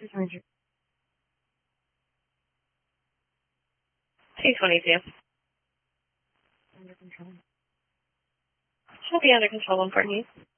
222. 222. Under control. She'll be under control in 4 days.